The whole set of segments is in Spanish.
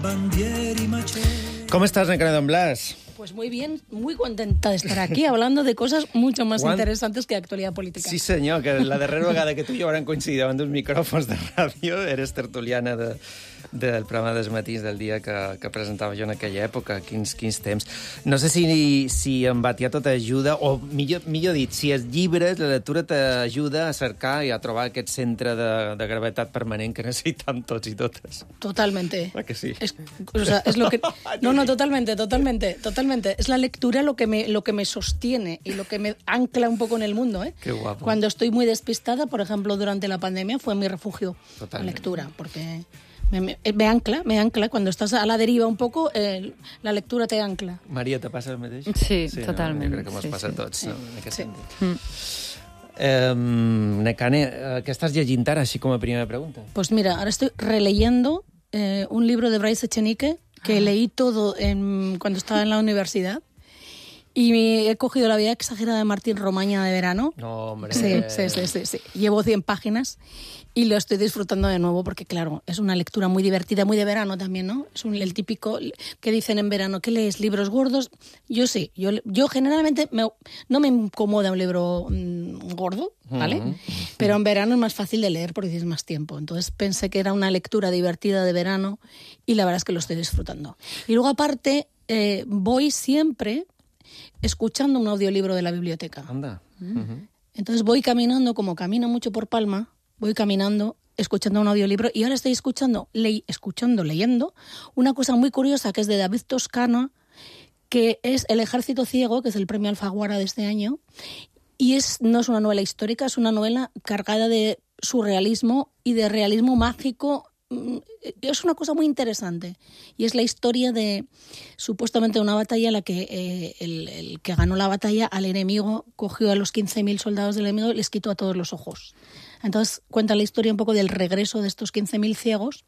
¿Cómo estás, Nekane Don Blas? Pues muy bien, muy contenta de estar aquí hablando de cosas mucho más interesantes que actualidad política. Sí, senyor, que la darrera vegada que tu i jo vam coincidir davant d'uns micròfons de ràdio eres tertuliana del programa dels matins del dia que presentava jo en aquella època. Quins temps. No sé si en Batià tot ajuda, o millor dit, si els llibres, la lectura t'ajuda a cercar i a trobar aquest centre de gravetat permanent que necessitam tots i totes. Totalmente. ¿A que sí? Es lo que... No, totalmente. Es la lectura lo que me sostiene y lo que me ancla un poco en el mundo, ¿eh? Qué guapo. Cuando estoy muy despistada, por ejemplo, durante la pandemia, fue mi refugio. Totalmente. La lectura, porque me ancla. Cuando estás a la deriva un poco, la lectura te ancla. Maria, te passa el mateix? Sí, totalment. No? Jo crec que mos passa a tots, no? En aquest sentit. Nekane, què estàs llegint ara, així com a primera pregunta? Pues mira, ahora estoy releyendo un libro de Bryce Echenique que leí todo cuando estaba en la universidad y he cogido La vida exagerada de Martín Romaña de verano. No, hombre. Sí. Llevo 100 páginas y lo estoy disfrutando de nuevo porque, claro, es una lectura muy divertida, muy de verano también, ¿no? Es el típico que dicen en verano, ¿qué lees? ¿Libros gordos? Yo sí. Yo generalmente no me incomoda un libro gordo, ¿vale? Pero en verano es más fácil de leer porque tienes más tiempo. Entonces pensé que era una lectura divertida de verano y la verdad es que lo estoy disfrutando. Y luego, aparte, voy siempre escuchando un audiolibro de la biblioteca. Anda. Entonces voy caminando, como camino mucho por Palma, voy caminando, escuchando un audiolibro y ahora estoy leyendo una cosa muy curiosa que es de David Toscano, que es El ejército ciego, que es el premio Alfaguara de este año, y no es una novela histórica, es una novela cargada de surrealismo y de realismo mágico. Es una cosa muy interesante y es la historia de supuestamente una batalla en la que el que ganó la batalla al enemigo cogió a los 15.000 soldados del enemigo y les quitó a todos los ojos. Entonces cuenta la historia un poco del regreso de estos 15.000 ciegos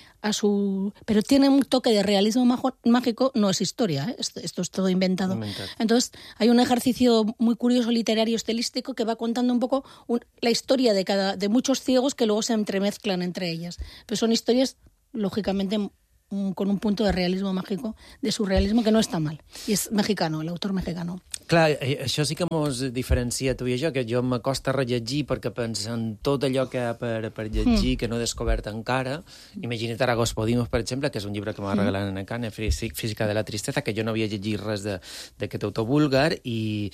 pero tiene un toque de realismo mágico, no es historia, ¿eh? Esto es todo inventado. Entonces hay un ejercicio muy curioso literario estilístico que va contando un poco la historia de muchos ciegos que luego se entremezclan entre ellas. Pero son historias, lógicamente, con un punto de realismo mágico, de surrealismo, que no està mal. I és mexicano, l'autor mexicano. Clar, això sí que mos diferencia tu i jo, que jo m'acosta a rellegir perquè penso en tot allò que hi ha per llegir, que no he descobert encara. Imagina't ara Gospodimos, per exemple, que és un llibre que m'ha regalat en Nekane, Física de la tristeza, que jo no havia llegit res d'aquest autor búlgar i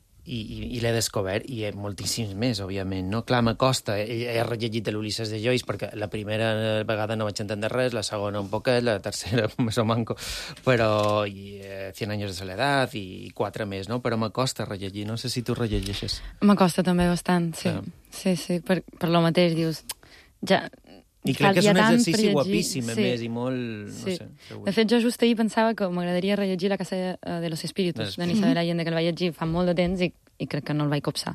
l'he descobert, i moltíssims més, òbviament, no? Clar, m'acosta. He rellegit l'Ulisses de Joyce perquè la primera vegada no vaig entendre res, la segona un poquet, la tercera més o manco, però 100 años de soledad i 4 més, no? Però m'acosta rellegir. No sé si tu rellegeixes. M'acosta també bastant, sí. Per lo mateix, dius... Ja... I crec que és un exercici guapíssim, a més, i molt... No sé, de fet, jo just ahir pensava que m'agradaria rellegir La casa de los espíritus, de Isabel Allende, que el vaig llegir fa molt de temps i crec que no el vaig copsar.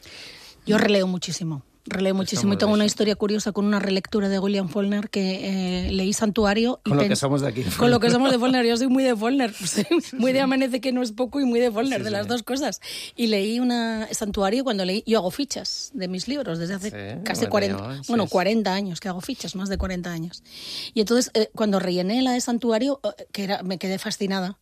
Yo releo muchísimo y tengo una historia curiosa con una relectura de William Faulkner que leí Santuario. Con lo que somos de aquí. Con lo que somos de Faulkner. Yo soy muy de Faulkner, muy de Amanece que no es poco y muy de Faulkner, de las dos cosas. Y leí Santuario cuando leí... Yo hago fichas de mis libros desde hace casi 40 años que hago fichas, más de 40 años. Y entonces, cuando rellené la de Santuario, me quedé fascinada.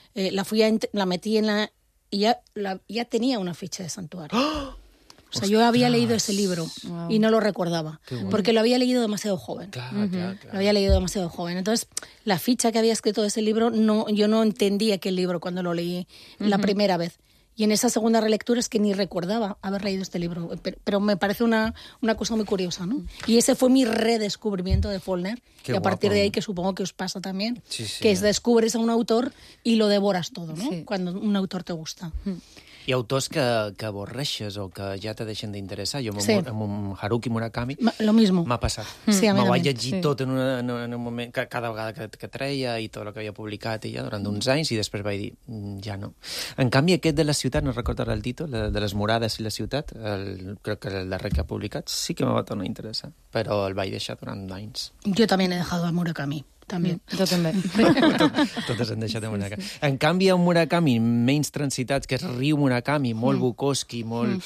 La metí en la... Y ya tenía una ficha de Santuario. ¡Oh! O sea, yo había leído ese libro y no lo recordaba, porque lo había leído demasiado joven. Claro. Lo había leído demasiado joven. Entonces, la ficha que había escrito de ese libro, yo no entendía aquel libro cuando lo leí la primera vez. Y en esa segunda relectura es que ni recordaba haber leído este libro. Pero me parece una cosa muy curiosa, ¿no? Y ese fue mi redescubrimiento de Faulkner. Qué y a partir guapo. de ahí, que supongo que os pasa también, Sí. que descubres a un autor y lo devoras todo, ¿no? Sí. Cuando un autor te gusta. Hi ha autors que avorreixes o que ja te deixen d'interessar. Jo amb Haruki Murakami Lo mismo. m'ha passat. Sí, a mi M'ho vaig també. llegir tot en un moment, cada vegada que treia i tot el que havia publicat i ja durant uns anys, i després vaig dir, ja no. En canvi, aquest de la ciutat, no recordo ara el títol, de les murades i la ciutat, crec que el darrer que ha publicat, sí que me va tornar a interessar, però el vaig deixar durant anys. Yo también he dejado a Murakami. també. Jo també. Totes han deixat de Murakami. En canvi, hi ha un Murakami menys transitat, que és Riu Murakami, molt Bukowski, molt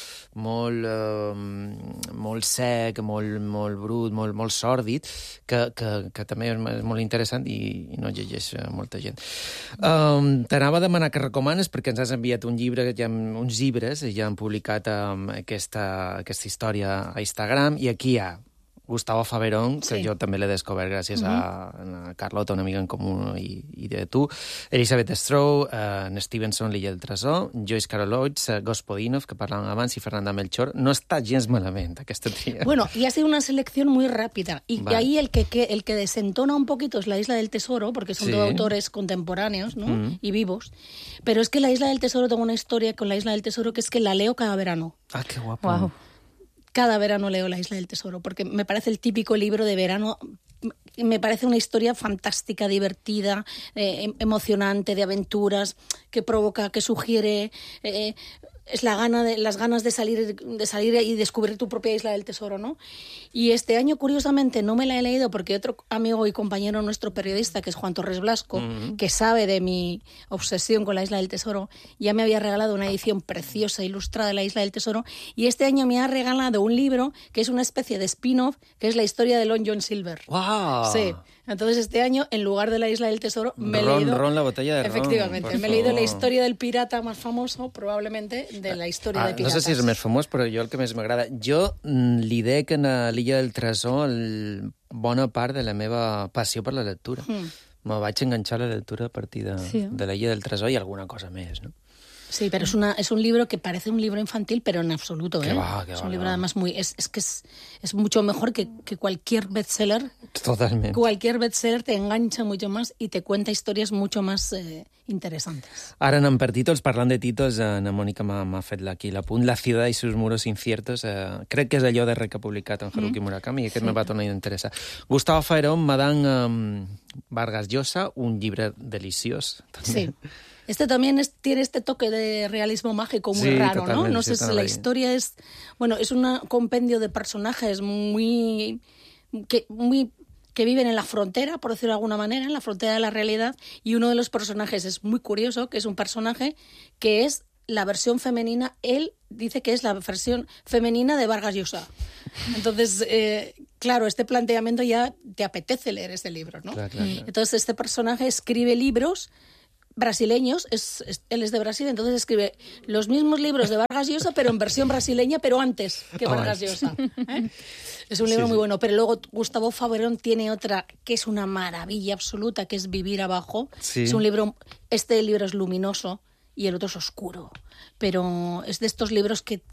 sec, molt brut, molt sòrdid, que també és molt interessant i no llegeix molta gent. T'anava a demanar que recomanes, perquè ens has enviat un llibre, uns llibres, ja han publicat aquesta història a Instagram, i aquí hi ha Gustavo Faverón, que jo també l'he descobert gràcies a Carlota, una amiga en comú, i de tu, Elizabeth Strout, Stevenson, L'illa del tresor, Joyce Carol Oates, Gospodinov, que parlàvem abans, i Fernanda Melchor. No està gens malament, aquesta tria. Bueno, y ha sido una selección muy rápida. Y ahí el que desentona un poquito es La Isla del Tesoro, porque son dos autores contemporáneos, ¿no? Y vivos. Pero es que La Isla del Tesoro, tengo una historia con La Isla del Tesoro que es que la leo cada verano. Ah, qué guapo. Wow. Cada verano leo La Isla del Tesoro, porque me parece el típico libro de verano. Me parece una historia fantástica, divertida, emocionante, de aventuras, que provoca, que sugiere... es las ganas de salir y descubrir tu propia isla del tesoro, ¿no? Y este año, curiosamente, no me la he leído porque otro amigo y compañero nuestro periodista, que es Juan Torres Blasco, que sabe de mi obsesión con la Isla del Tesoro, ya me había regalado una edición preciosa, ilustrada de la Isla del Tesoro, y este año me ha regalado un libro que es una especie de spin-off, que es la historia de Long John Silver. ¡Wow! Sí. Entonces este año, en lugar de la Isla del Tesoro, me he leído... Ron, la botella de ron. Efectivamente, me he leído la historia del pirata más famoso, probablemente, de la historia de piratas. No sé si és més famós, però jo el que més m'agrada... Jo li dec a l'illa del tresor bona part de la meva passió per la lectura. Me vaig enganxar a la lectura a partir de l'illa del tresor i alguna cosa més, no? Sí, pero es un libro que parece un libro infantil, pero en absoluto, ¿eh? Que va, es un libro además muy... Es mucho mejor que cualquier bestseller. Totalment. Cualquier bestseller te engancha mucho más y te cuenta historias mucho más interesantes. Ara anem per títols. Parlant de títols, na Mònica m'ha fet aquí l'apunt. La ciudad y sus muros inciertos. Crec que és allò darrer que ha publicat en Haruki Murakami, i aquest me va tornar a interessar. Gustavo Faverón, Madame Vargas Llosa, un llibre deliciós. També. Sí. Este también tiene este toque de realismo mágico muy raro, ¿no? No sé si la historia es... Bueno, es un compendio de personajes que viven en la frontera, por decirlo de alguna manera, en la frontera de la realidad, y uno de los personajes es muy curioso, que es un personaje que es la versión femenina, él dice que es la versión femenina de Vargas Llosa. Entonces, claro, este planteamiento ya te apetece leer este libro, ¿no? Claro. Entonces, este personaje escribe libros brasileños, él es de Brasil, entonces escribe los mismos libros de Vargas Llosa, pero en versión brasileña, pero antes que Vargas Llosa. Es un libro muy bueno, pero luego Gustavo Faverón tiene otra que es una maravilla absoluta, que es Vivir abajo. Sí. Es un libro, este libro es luminoso y el otro es oscuro, pero es de estos libros que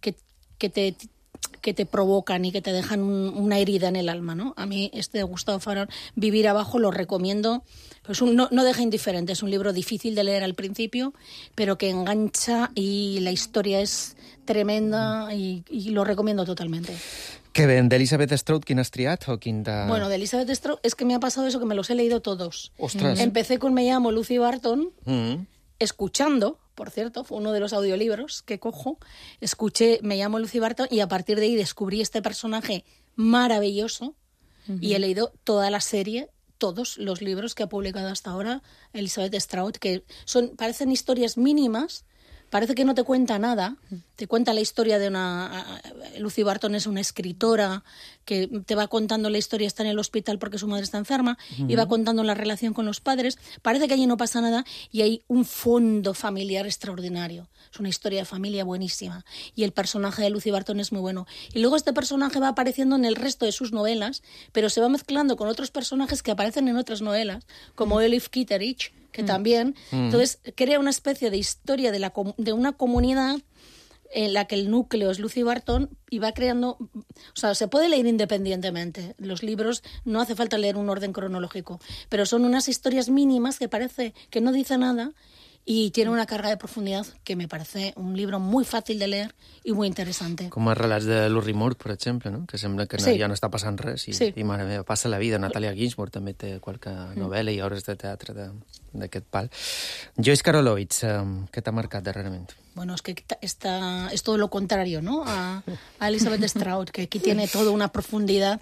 te provocan y que te dejan una herida en el alma, ¿no? A mí este de Gustavo Faverón, Vivir abajo, lo recomiendo. Pues no deja indiferente, es un libro difícil de leer al principio, pero que engancha y la historia es tremenda y lo recomiendo totalmente. Que bé, d'Elizabeth Strout, quin has triat? O quin de... Bueno, de Elizabeth Strout es que me ha pasado eso, que me los he leído todos. ¡Ostras! Empecé con Me llamo Lucy Barton, escuchando, por cierto, fue uno de los audiolibros que cojo, escuché Me llamo Lucy Barton y a partir de ahí descubrí este personaje maravilloso y he leído toda la serie, todos los libros que ha publicado hasta ahora Elizabeth Strout, que parecen historias mínimas, parece que no te cuenta nada, te cuenta la historia de Lucy Barton es una escritora que te va contando la historia, está en el hospital porque su madre está enferma, y va contando la relación con los padres, parece que allí no pasa nada y hay un fondo familiar extraordinario, es una historia de familia buenísima, y el personaje de Lucy Barton es muy bueno. Y luego este personaje va apareciendo en el resto de sus novelas, pero se va mezclando con otros personajes que aparecen en otras novelas, como Elif Kitteridge, que también, entonces crea una especie de historia de una comunidad en la que el núcleo es Lucy Barton y va creando, o sea, se puede leer independientemente, los libros no hace falta leer un orden cronológico, pero son unas historias mínimas que parece que no dice nada y tiene una carga de profundidad que me parece un libro muy fàcil de leer i molt interessant. Com els relats de Lurrie Moore, per exemple, no? Que sembla que ja no està passant res i mare meva, passa la vida. Natalia Ginzburg també té qualque novel·la i obres de teatre d'aquest pal. Joyce Carol Oates, què t'ha marcat darrerament? Bueno, es que es todo lo contrario, ¿no? A Elizabeth Strout, que aquí tiene toda una profundidad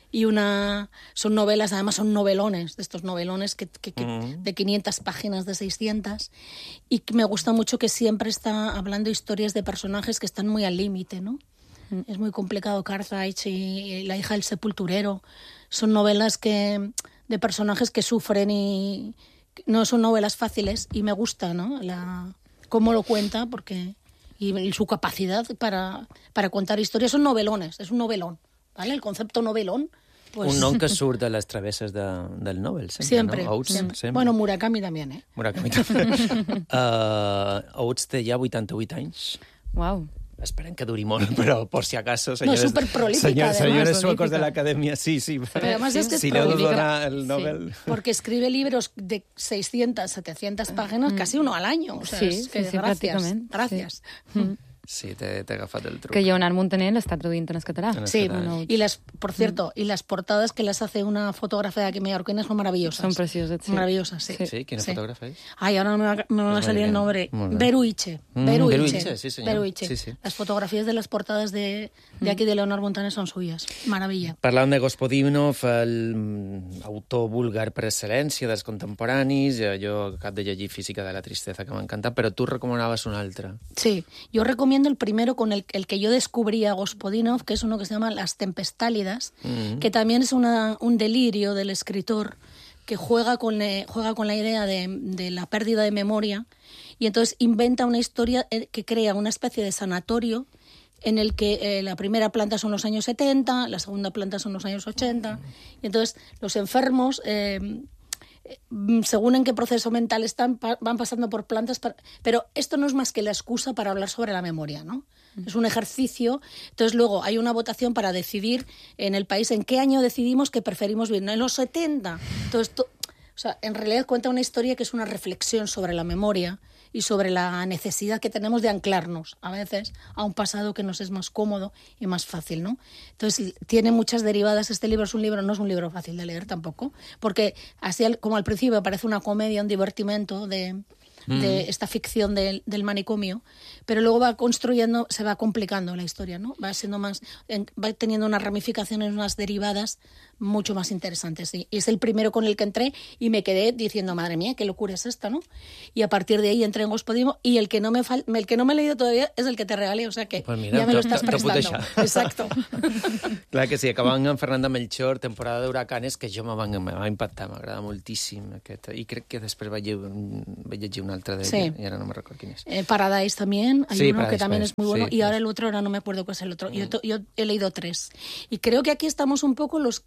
y son novelas, además son novelones, de estos novelones de 500 páginas, de 600, y me gusta mucho que siempre está hablando historias de personajes que están muy al límite, ¿no? Es muy complicado. Carthage y La hija del sepulturero son novelas de personajes que sufren y no son novelas fáciles, y me gusta, ¿no? Cómo lo cuenta, y su capacidad para contar historias. Son novelones, es un novelón, ¿vale? El concepto novelón. Pues... Un nom que surt de les travesses del Nobel, sempre, no? Oates, sempre. Bueno, Murakami també, eh? Murakami també. Oates té ja 88 anys. Uau. Esperem que duri molt, pero por si acaso, señores, no, súper prolífica, señores suecos de la academia, sí. Pero además es que si le doy el Nobel... Sí, porque escribe libros de 600, 700 páginas, casi uno al año. O sea, sí, gracias. Sí. Sí, t'he agafat el truc. Que Lleonard Montaner l'està traduint en català. Sí, y por cierto, y las portadas que las hace una fotógrafa de aquí mallorquina son maravillosas. Son preciosas, sí. Maravillosas, sí. Sí, ¿quién fotógrafa es? Ay, ahora me va a salir el nombre. Beruiche. Sí, señor. Beruiche. Sí. Las fotografías de las portadas de aquí de Leonard Montaner son suyas. Maravilla. Parlant de Gospodinov, l'autor búlgar per excel·lència dels contemporanis, jo acabo de llegir Física de la tristeza, que m'ha encantat, però tu recomanaves un altre. Sí, yo recomiendo el primero con el que yo descubrí a Gospodinov, que es uno que se llama Las Tempestálidas, que también es un delirio del escritor que juega con la idea de la pérdida de memoria, y entonces inventa una historia que crea una especie de sanatorio en el que la primera planta son los años 70, la segunda planta son los años 80, y entonces los enfermos... según en qué proceso mental están, van pasando por plantas, pero esto no es más que la excusa para hablar sobre la memoria, ¿no? Es un ejercicio. Entonces luego hay una votación para decidir en el país en qué año decidimos que preferimos vivir, ¿no? En los 70. Entonces, en realidad cuenta una historia que es una reflexión sobre la memoria y sobre la necesidad que tenemos de anclarnos a veces a un pasado que nos es más cómodo y más fácil, ¿no? Entonces tiene muchas derivadas. Este libro no es un libro fácil de leer tampoco, porque así como al principio parece una comedia, un divertimento de esta ficción del manicomio, pero luego se va complicando la historia, ¿no? Va teniendo unas ramificaciones, unas derivadas mucho más interesantes. Y es el primero con el que entré y me quedé diciendo, madre mía, qué locura es esta, ¿no? Y a partir de ahí entré en Gospodinov, y el que no me he leído todavía es el que te regalé, o sea que pues mira, ya me lo estás prestando. Exacto. Clar que sí, acabant amb Fernanda Melchor, temporada d'huracanes, que jo m'ha impactat, m'agrada moltíssim aquest, i crec que després vaig llegir un altre d'ella, y ahora no me recuerdo quién es. Paradise también, hay uno Paradise, que también es muy bueno, y ahora pues. el otro, ahora no me acuerdo cuál es el otro. Yo he leído 3. Y creo que aquí estamos un poco los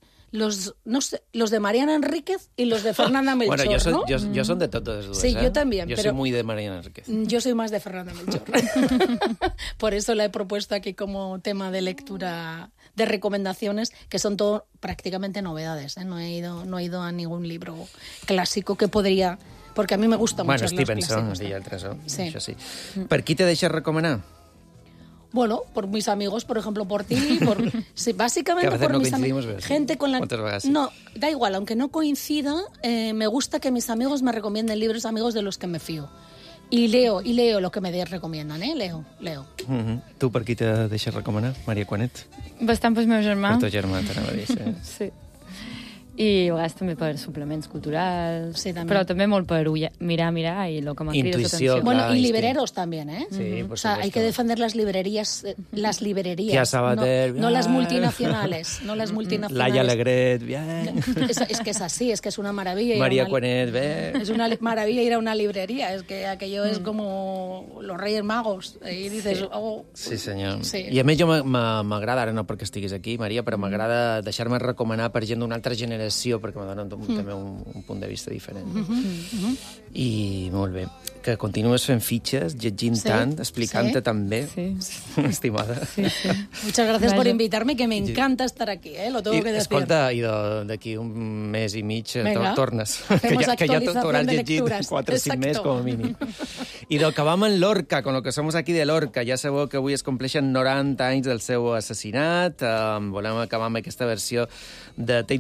de Mariana Enríquez y los de Fernanda Melchor, bueno, yo ¿no? Yo son de todos los dos. Sí, yo también. Yo soy muy de Mariana Enríquez. Yo soy más de Fernanda Melchor. Por eso la he propuesto aquí como tema de lectura, de recomendaciones, que son todo prácticamente novedades, ¿eh? No he ido a ningún libro clásico que podría... Porque a mí me gusta mucho los clásicos. I altres, sí. Això sí. Per qui te deixes recomanar? Bueno, por mis amigos, por ejemplo, por ti, sí, básicamente por mis amigos. Gente con la... No, da igual, aunque no coincida, me gusta que mis amigos me recomienden libros, amigos de los que me fío. Y leo lo que me recomiendan, Leo. Tu per qui te deixes recomanar, Maria Quanet? Bastant pel meu germà. Per teu germà, t'anava a dir, sí. I a vegades també per suplements culturals, sí, però també molt per mirar y lo que me crida Intuició, atención. Bueno, y libreros también, ¿eh? Sí, por o sea, hay que defender las librerías, Tía Sabater, no las multinacionales, Laia Alegret, bien. Es que es así, es que es una maravilla. María Cuenet, bien. Es una maravilla ir a una librería, es que aquello es como los Reyes Magos, y dices, sí. Oh... Sí, senyor. Sí. I a més jo m'agrada, ara no perquè estiguis aquí, Maria, però m'agrada deixar-me recomanar per gent d'una altra generació, perquè me dona també un punt de vista diferent. I molt bé. Que continues fent fitxes, llegint tant, explicant-te també, estimada. Sí. Muchas gracias por invitarme, que me encanta estar aquí, lo tengo que decir. Escolta, i d'aquí un mes i mig tornes. Hacemos que ja actualización de llegit lecturas. 4 o 5 mesos com a mínim. I d'acabam en Lorca, con lo que somos aquí de Lorca. Ja sabeu que avui es compleixen 90 anys del seu assassinat. Volem acabar amb aquesta versió de Take This Waltz,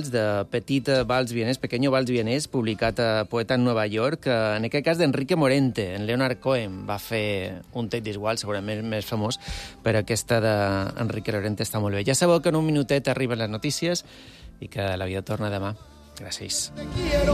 vals, de Petit Vals Vienés, Pequeño Vals Vienés, publicat a Poeta en Nova York, en aquest cas d'Enrique Morente. En Leonard Cohen va fer un Take This Waltz, segurament més famós, però aquesta d'Enrique Morente està molt bé. Ja sabeu que en un minutet arriben les notícies i que la vida torna demà. Gràcies.